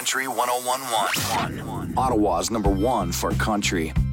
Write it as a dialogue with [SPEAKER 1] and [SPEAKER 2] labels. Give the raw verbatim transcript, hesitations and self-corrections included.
[SPEAKER 1] Country one oh one point one. Ottawa's number one for country.